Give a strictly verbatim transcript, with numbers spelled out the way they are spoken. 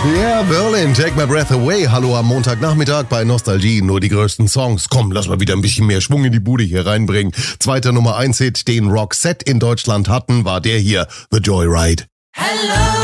Ja, yeah, Berlin, Take My Breath Away. Hallo am Montagnachmittag bei Nostalgie. Nur die größten Songs. Komm, lass mal wieder ein bisschen mehr Schwung in die Bude hier reinbringen. Zweiter Nummer eins Hit, den Roxette in Deutschland hatten, war der hier, The Joyride. Hello.